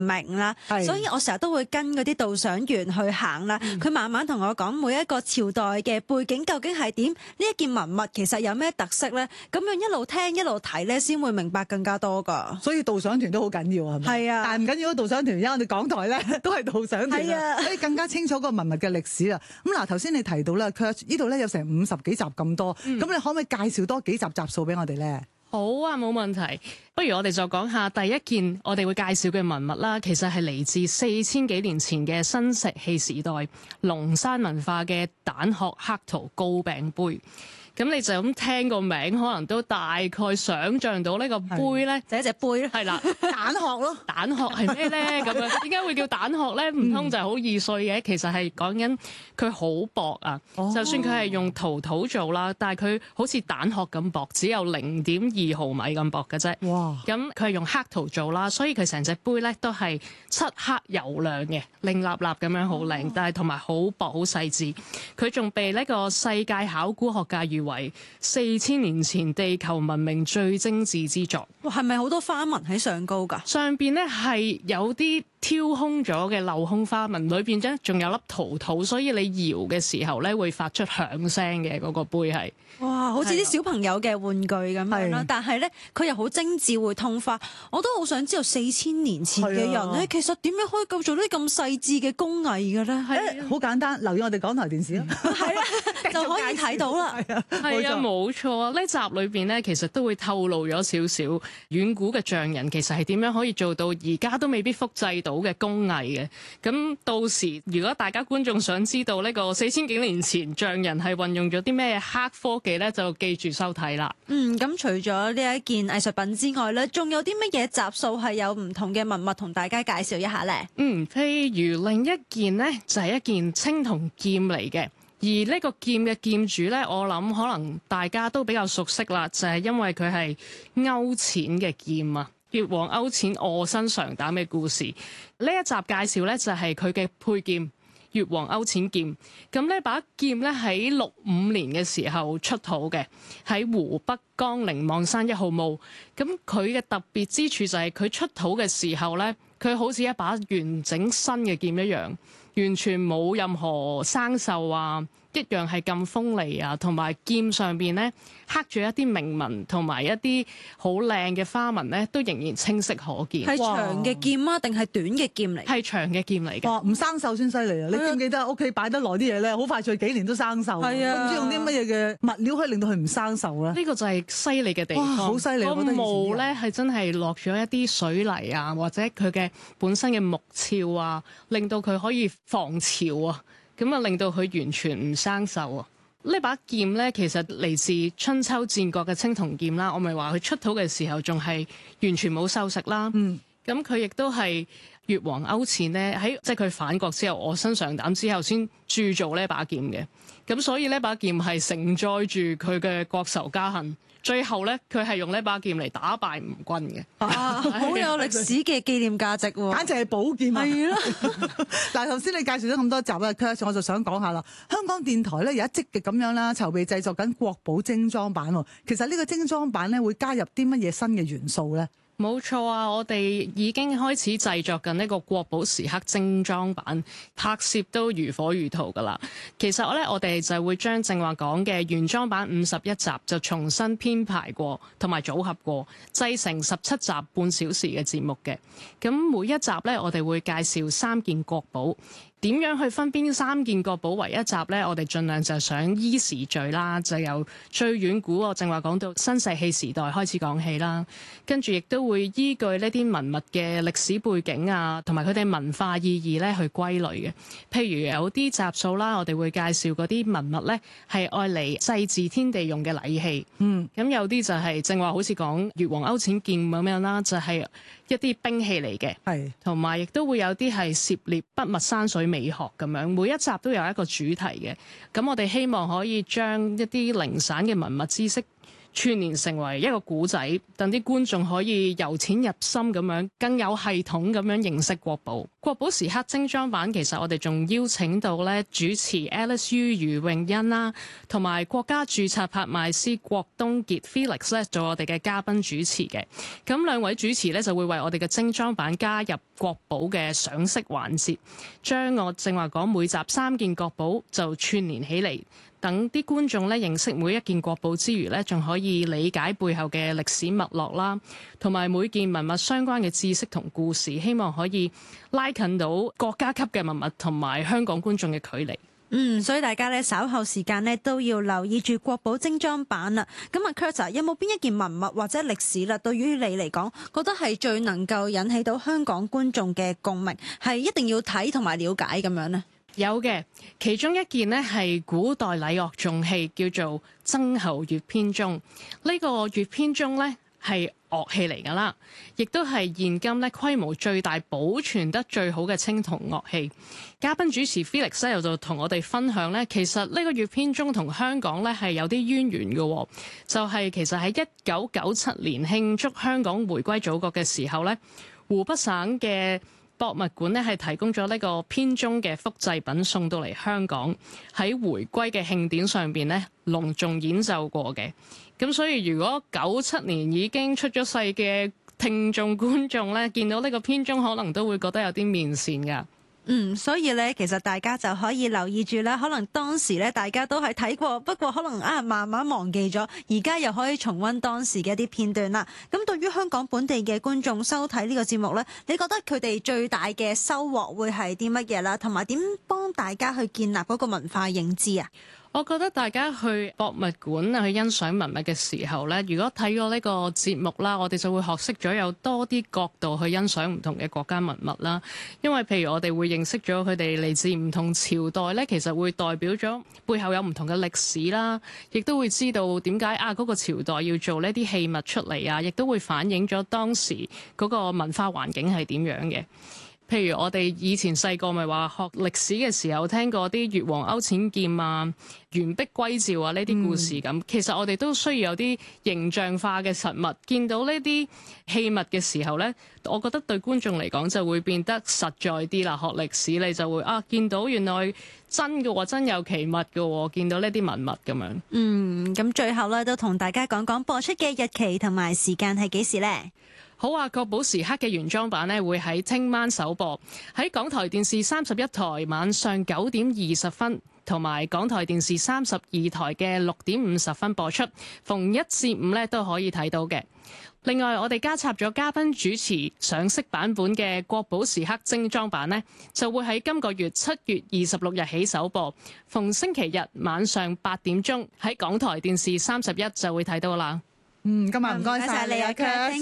明啦，所以我成日都會跟嗰啲導賞員去行啦。佢慢慢同我講每一個朝代嘅背景究竟係點，呢一件文物其實有咩特色咧？咁樣一路聽一路睇咧，先會明白更加多噶。 所以導賞團都好緊要係咪？係啊，但係唔緊要，導賞團而家我哋港台咧都係導賞團啊，所以更加清楚個文物嘅歷史啦。咁嗱，頭先你提到啦，佢呢度咧有成50幾集咁多，咁你可唔可以介紹多幾集數俾我哋咧？ 好啊，冇問題。不如我哋就講下第一件我哋會介紹嘅文物啦。其實係嚟自4000幾年前嘅新石器時代龍山文化嘅蛋殼黑陶糕餅杯。咁你就咁聽個名，可能都大概想像到呢個杯咧， 就一隻杯咯， 係啦， 蛋殼咯。 蛋殼係咩咧？咁樣點解會叫蛋殼咧？唔通就係好易碎嘅？其實係講緊佢好薄啊！就算佢係用陶土做啦，但係佢好似蛋殼咁薄，只有0.2毫米咁薄嘅啫。哇！咁佢係用黑陶做啦，所以佢成隻杯咧都係漆黑油亮嘅，靚立立咁樣好靚，但係同埋好薄好細緻。佢仲被呢個世界考古學界譽為4000年前地球文明最精緻之作。 哇，係咪好多花紋喺上高㗎？ 上邊咧係有啲挑空咗嘅鏤空花紋，裏邊咧仲有粒陶土，所以你搖嘅時候咧會發出響聲嘅。嗰個杯係哇，好似啲小朋友嘅玩具咁樣啦。但係咧佢又好精緻，會通花。我都好想知道4000年前嘅人咧，其實點樣可以做到啲咁細緻嘅工藝嘅咧？係好簡單，留意我哋港台電視咯， 係啦，就可以睇到啦。 係啊，冇錯啊！呢集裏邊咧，其實都會透露咗少少遠古嘅匠人其實係點樣可以做到而家都未必複製到嘅工藝嘅。咁到時如果大家觀眾想知道呢個4000幾年前匠人係運用咗啲咩黑科技咧，就記住收睇啦。 咁除咗呢一件藝術品之外咧，仲有啲乜嘢集數係有唔同嘅文物同大家介紹一下咧？ 譬如另一件呢，就係一件青銅劍嚟嘅。而呢個劍嘅劍主咧，我諗可能大家都比較熟悉啦，就係因為佢係勾踐嘅劍啊，越王勾踐臥薪嘗膽嘅故事。呢一集介紹咧就係佢嘅配劍越王勾踐劍。咁呢把劍咧喺65年嘅時候出土嘅，喺湖北江陵望山1號墓。咁佢嘅特別之處就係佢出土嘅時候咧，佢好似一把完整新嘅劍一樣。完全冇任何生鏽啊，一樣係咁鋒利啊，同埋劍上邊咧刻住一啲銘文同埋一啲好靚嘅花紋咧，都仍然清晰可見。 係長嘅劍啊，定係短嘅劍嚟？ 係長嘅劍嚟嘅。 哇，唔生鏽先犀利啊！你記唔記得屋企擺得耐啲嘢咧，好快脆幾年都生鏽。係啊，唔知用啲乜嘢嘅物料可以令到佢唔生鏽咧？ 呢個就係犀利嘅地方。 好犀利！ 個墓咧係真係落咗一啲水泥啊，或者佢嘅本身嘅木鞘啊，令到佢可以防潮啊，咁啊令到佢完全唔生鏽啊！呢把劍咧，其實嚟自春秋戰國嘅青銅劍啦。我咪話佢出土嘅時候仲係完全冇鏽蝕啦。咁佢亦都係越王勾踐咧喺即係佢反國之後臥薪嘗膽之後先鑄造呢把劍嘅。咁所以呢把劍係承載住佢嘅國仇家恨。最後咧，佢係用呢把劍嚟打敗吳軍嘅， 好有歷史嘅紀念價值喎， 簡直係寶劍啊！ 係咯。 嗱，頭先你介紹咗咁多集啦，佢我就想講下啦。香港電台咧而家積極咁樣啦，籌備製作緊國寶精裝版喎。其實呢個精裝版咧會加入啲乜嘢新嘅元素咧？ 冇錯啊！我哋已經開始製作緊呢個國寶時刻精裝版，拍攝都如火如荼㗎啦。其實我哋就會將正話講嘅原裝版51集就重新編排過同埋組合過，製成17集半小時嘅節目嘅。咁每一集咧，我哋會介紹3件國寶。點樣去分邊3件國寶為一集呢？我哋盡量就想依時序啦，就由最遠古我正話講到新石器時代開始講起啦，跟住亦都會依據呢啲文物嘅歷史背景啊，同埋佢哋文化意義咧去歸類嘅。譬如有啲集數啦，我哋會介紹嗰啲文物咧係愛嚟祭祀天地用嘅禮器。咁有啲就係正話好似講越王勾踐劍咁樣啦，就係一啲兵器嚟嘅。係，同埋亦都會有啲係涉獵筆墨山水美學咁樣，每一集都有一個主題嘅。咁我哋希望可以將一啲零散嘅文物知識串連成為一個古仔，等啲觀眾可以由淺入深咁樣，更有系統咁樣認識國寶。國寶時刻精裝版其實我哋仲邀請到咧主持 LSU 余詠欣啦，同埋國家註冊拍賣師郭東傑 Felix 咧做我哋嘅嘉賓主持嘅。咁兩位主持咧就會為我哋嘅精裝版加入國寶嘅賞識環節，將我正話講每集3件國寶就串連起嚟。等啲觀眾咧認識每一件國寶之餘咧，仲可以理解背後嘅歷史脈絡啦，同埋每件文物相關嘅知識同故事，希望可以拉近到國家級嘅文物同埋香港觀眾嘅距離。 所以大家咧稍後時間咧都要留意住國寶精裝版啦。咁啊 Kurt 有冇邊一件文物或者歷史啦，對於你嚟講，覺得係最能夠引起到香港觀眾嘅共鳴，係一定要睇同埋了解咁樣呢？ 有嘅，其中一件呢係古代禮樂重器，叫做《曾侯乙編鐘》。呢個乙編鐘呢係樂器嚟㗎啦，亦都係現今呢規模最大、保存得最好嘅青銅樂器。嘉賓主持 Felix 又就同我哋分享呢，其實呢個乙編鐘同香港呢係有啲淵源嘅，就係其實喺1997年慶祝香港回歸祖國嘅時候呢，湖北省嘅博物館咧係提供咗呢個編鐘嘅複製品送到嚟香港，喺回歸嘅慶典上邊咧隆重演奏過嘅。咁所以如果97年已經出咗世嘅聽眾觀眾咧，見到呢個編鐘可能都會覺得有啲面善噶。 所以咧，其實大家就可以留意住啦。可能當時咧，大家都係睇過，不過可能慢慢忘記咗，而家又可以重溫當時嘅一啲片段啦。咁對於香港本地嘅觀眾收睇呢個節目咧，你覺得佢哋最大嘅收穫會係啲乜嘢啦？同埋點幫大家去建立嗰個文化認知啊？ 我覺得大家去博物館去欣賞文物嘅時候呢，如果睇過呢個節目啦，我哋就會學識咗有多啲角度去欣賞唔同嘅國家文物啦。因為譬如我哋會認識咗佢哋嚟自唔同朝代呢，其實會代表咗背後有唔同嘅歷史啦，亦都會知道點解嗰個朝代要做呢啲器物出嚟啊，亦都會反映咗當時嗰個文化環境係點樣嘅。譬如我哋以前細個咪話學歷史嘅時候聽過啲越王勾踐劍啊、完璧歸趙啊呢啲故事咁，其實我哋都需要有啲形象化嘅實物，見到呢啲器物嘅時候呢，我覺得對觀眾嚟講就會變得實在啲啦。學歷史你就會見到原來真嘅喎，真有其物嘅喎，見到呢啲文物咁樣。 咁最後咧都同大家講講播出嘅日期同埋時間係幾時呢？ 好啊！國寶時刻嘅原裝版呢會喺聽晚首播，喺港台電視31台晚上9點20分，同埋港台電視32台嘅6點50分播出，逢1至5呢都可以睇到嘅。另外，我哋加插咗嘉賓主持賞識版本嘅國寶時刻精裝版呢，就會喺今個月7月26日起首播，逢星期日晚上8點鐘喺港台電視31就會睇到啦。 今日唔該晒你啊，